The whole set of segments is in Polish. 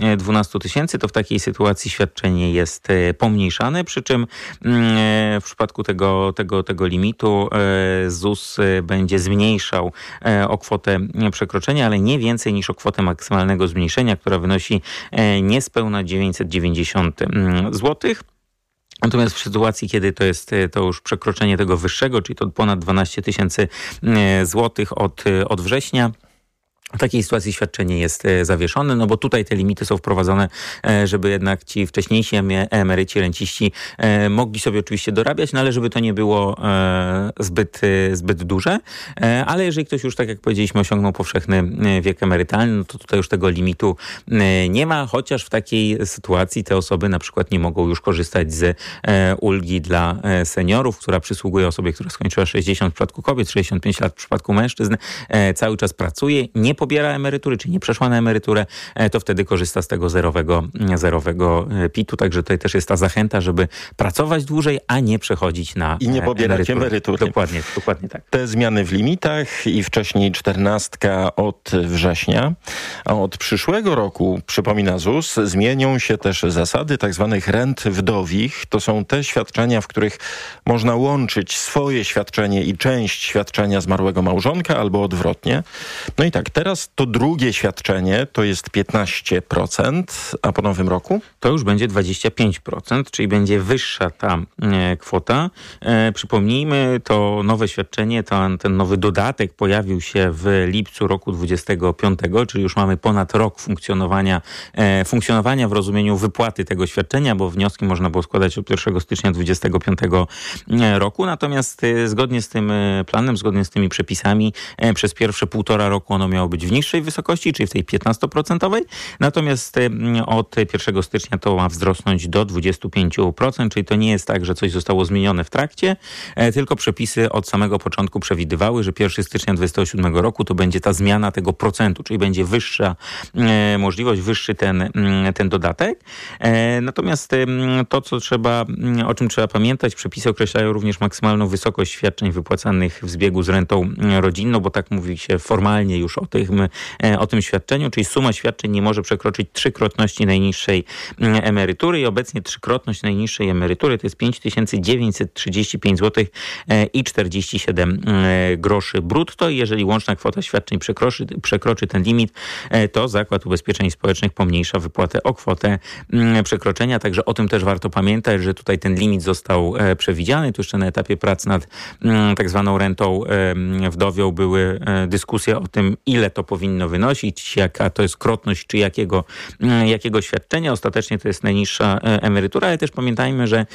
12 tysięcy, to w takiej sytuacji świadczenie jest pomniejszane, przy czym w przypadku tego limitu ZUS będzie zmniejszał o kwotę przekroczenia, ale nie więcej niż o kwotę maksymalnego zmniejszenia, która wynosi niespełna 990 zł. Natomiast w sytuacji, kiedy to jest to już przekroczenie tego wyższego, czyli to ponad 12 tysięcy złotych od września, w takiej sytuacji świadczenie jest zawieszone, no bo tutaj te limity są wprowadzone, żeby jednak ci wcześniejsi emeryci, renciści mogli sobie oczywiście dorabiać, no ale żeby to nie było zbyt duże. Ale jeżeli ktoś już, tak jak powiedzieliśmy, osiągnął powszechny wiek emerytalny, no to tutaj już tego limitu nie ma, chociaż w takiej sytuacji te osoby na przykład nie mogą już korzystać z ulgi dla seniorów, która przysługuje osobie, która skończyła 60 w przypadku kobiet, 65 lat w przypadku mężczyzn, cały czas pracuje, nie pobiera emerytury, czy nie przeszła na emeryturę, to wtedy korzysta z tego zerowego PIT-u. Także tutaj też jest ta zachęta, żeby pracować dłużej, a nie przechodzić na i nie pobierać emerytury. Dokładnie tak. Te zmiany w limitach i wcześniej 14 od września, a od przyszłego roku, przypomina ZUS, zmienią się też zasady tzw. rent wdowich. To są te świadczenia, w których można łączyć swoje świadczenie i część świadczenia zmarłego małżonka albo odwrotnie. No i tak, teraz to drugie świadczenie to jest 15%, a po nowym roku? To już będzie 25%, czyli będzie wyższa ta kwota. Przypomnijmy, to nowe świadczenie, ten nowy dodatek pojawił się w lipcu roku 25, czyli już mamy ponad rok funkcjonowania w rozumieniu wypłaty tego świadczenia, bo wnioski można było składać od 1 stycznia 25 roku. Natomiast zgodnie z tym planem, zgodnie z tymi przepisami, przez pierwsze 1,5 roku ono miało być w niższej wysokości, czyli w tej 15%. Natomiast od 1 stycznia to ma wzrosnąć do 25%, czyli to nie jest tak, że coś zostało zmienione w trakcie, tylko przepisy od samego początku przewidywały, że 1 stycznia 2027 roku to będzie ta zmiana tego procentu, czyli będzie wyższa możliwość, wyższy ten dodatek. Natomiast to, o czym trzeba pamiętać, przepisy określają również maksymalną wysokość świadczeń wypłacanych w zbiegu z rentą rodzinną, bo tak mówi się formalnie już o tym świadczeniu, czyli suma świadczeń nie może przekroczyć trzykrotności najniższej emerytury i obecnie trzykrotność najniższej emerytury to jest 5935 zł i 47 groszy brutto. I jeżeli łączna kwota świadczeń przekroczy ten limit, to Zakład Ubezpieczeń Społecznych pomniejsza wypłatę o kwotę przekroczenia. Także o tym też warto pamiętać, że tutaj ten limit został przewidziany. Tu jeszcze na etapie prac nad tak zwaną rentą wdowią były dyskusje o tym, ile to powinno wynosić, jaka to jest krotność, czy jakiego świadczenia. Ostatecznie to jest najniższa emerytura, ale też pamiętajmy, że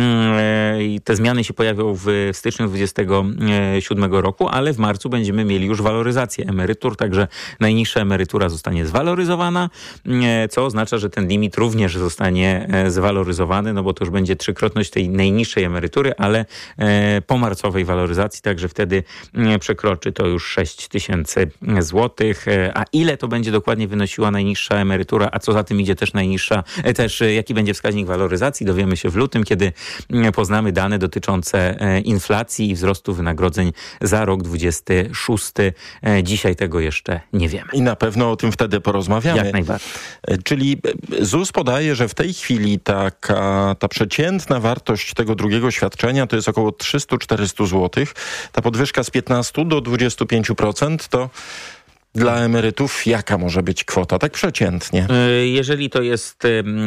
te zmiany się pojawią w styczniu 2027 roku, ale w marcu będziemy mieli już waloryzację emerytur, także najniższa emerytura zostanie zwaloryzowana, co oznacza, że ten limit również zostanie zwaloryzowany, no bo to już będzie trzykrotność tej najniższej emerytury, ale po marcowej waloryzacji, także wtedy przekroczy to już 6 tysięcy złotych. A ile to będzie dokładnie wynosiła najniższa emerytura, a co za tym idzie też jaki będzie wskaźnik waloryzacji, dowiemy się w lutym, kiedy poznamy dane dotyczące inflacji i wzrostu wynagrodzeń za rok 26. Dzisiaj tego jeszcze nie wiemy. I na pewno o tym wtedy porozmawiamy. Jak najbardziej. Czyli ZUS podaje, że w tej chwili ta przeciętna wartość tego drugiego świadczenia to jest około 300-400 zł. Ta podwyżka z 15 do 25% to dla emerytów jaka może być kwota, tak przeciętnie? Jeżeli to jest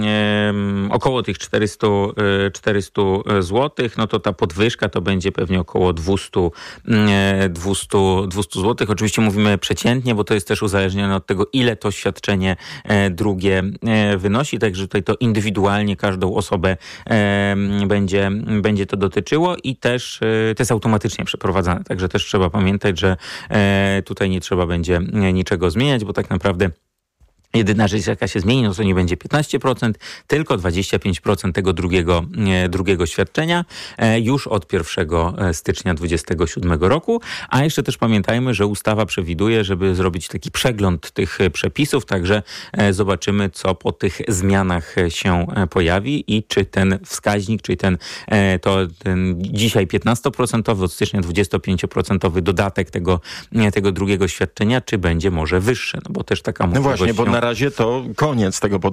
około tych 400 zł, no to ta podwyżka to będzie pewnie około 200 zł. Oczywiście mówimy przeciętnie, bo to jest też uzależnione od tego, ile to świadczenie drugie wynosi, także tutaj to indywidualnie każdą osobę będzie to dotyczyło i też to jest automatycznie przeprowadzane, także też trzeba pamiętać, że tutaj nie trzeba będzie niczego zmieniać, bo tak naprawdę jedyna rzecz, jaka się zmieni, no to nie będzie 15%, tylko 25% tego drugiego świadczenia już od 1 stycznia 2027 roku. A jeszcze też pamiętajmy, że ustawa przewiduje, żeby zrobić taki przegląd tych przepisów, także zobaczymy, co po tych zmianach się pojawi i czy ten wskaźnik, czyli ten dzisiaj 15%, od stycznia 25% dodatek tego drugiego świadczenia, czy będzie może wyższy, no bo też taka możliwość. No właśnie, bo na razie to koniec tego